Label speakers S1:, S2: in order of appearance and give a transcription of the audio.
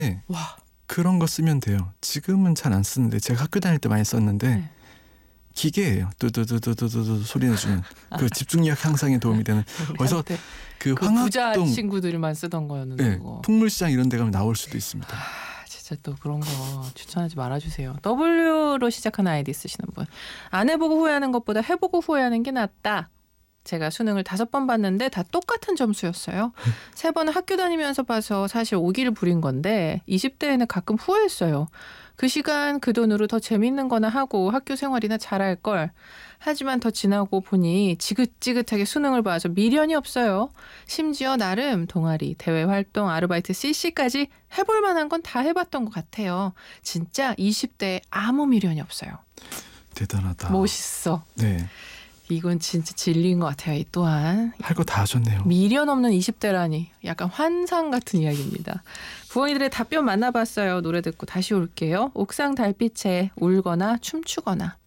S1: 네.
S2: 와.
S1: 그런 거 쓰면 돼요. 지금은 잘 안 쓰는데 제가 학교 다닐 때 많이 썼는데
S2: 네.
S1: 기계예요. 뚜두두두두두 소리 내주는 그 집중력 향상에 도움이 되는. 그래서
S2: 우리한테
S1: 그
S2: 그 부자
S1: 황학동
S2: 친구들만 쓰던 거였는데
S1: 네,
S2: 그거.
S1: 풍물시장 이런 데 가면 나올 수도 있습니다.
S2: 진짜 또 그런 거 추천하지 말아주세요. W로 시작하는 아이디 쓰시는 분. 안 해보고 후회하는 것보다 해보고 후회하는 게 낫다. 제가 수능을 5번 봤는데 다 똑같은 점수였어요. 3번은 학교 다니면서 봐서 사실 오기를 부린 건데 20대에는 가끔 후회했어요. 그 시간 그 돈으로 더 재밌는 거나 하고 학교 생활이나 잘할 걸. 하지만 더 지나고 보니 지긋지긋하게 수능을 봐서 미련이 없어요. 심지어 나름 동아리, 대외 활동, 아르바이트, CC까지 해볼 만한 건 다 해봤던 것 같아요. 진짜 20대에 아무 미련이 없어요.
S1: 대단하다.
S2: 멋있어.
S1: 네,
S2: 이건 진짜 진리인 것 같아요. 이 또한
S1: 할 거 다 하셨네요.
S2: 미련 없는 20대라니 약간 환상 같은 이야기입니다. 부엉이들의 답변 만나봤어요. 노래 듣고 다시 올게요. 옥상 달빛에 울거나 춤추거나.